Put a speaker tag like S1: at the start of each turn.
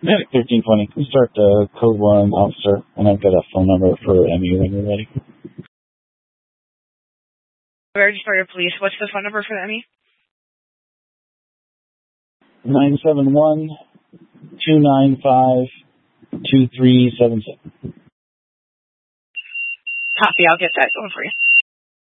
S1: Medic 1320. Can start the code 1 officer, and I've got a phone number for Emmy when you're ready.
S2: Registrar Police, what's the phone number for the Emmy?
S1: 971-295-2377.
S2: Copy, I'll get that going for you.